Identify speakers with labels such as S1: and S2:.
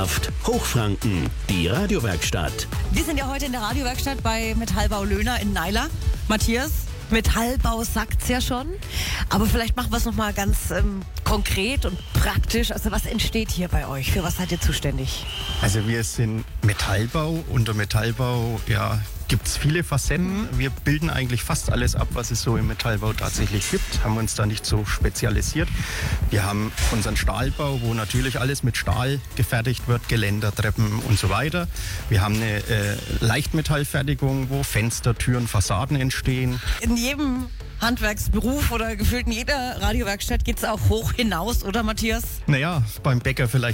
S1: Hochfranken, die Radiowerkstatt.
S2: Wir sind ja heute in der Radiowerkstatt bei Metallbau Löhner in Naila. Matthias, Metallbau sagt's ja schon, aber vielleicht machen wir es nochmal ganz konkret und praktisch. Also was entsteht hier bei euch? Für was seid ihr zuständig?
S3: Also wir sind Metallbau. Unter Metallbau gibt es viele Facetten. Wir bilden eigentlich fast alles ab, was es so im Metallbau tatsächlich gibt. Haben uns da nicht so spezialisiert. Wir haben unseren Stahlbau, wo natürlich alles mit Stahl gefertigt wird, Geländer, Treppen und so weiter. Wir haben eine Leichtmetallfertigung, wo Fenster, Türen, Fassaden entstehen.
S2: In jedem Handwerksberuf oder gefühlt in jeder Radiowerkstatt geht es auch hoch hinaus, oder Matthias?
S3: Naja, beim Bäcker vielleicht